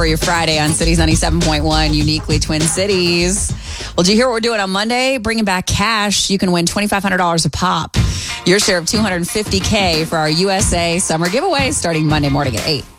for your Friday on Cities 97.1, uniquely Twin Cities. Well, do you hear what we're doing on Monday? Bringing back cash. You can win $2,500 a pop. Your share of $250K for our USA summer giveaway starting Monday morning at 8.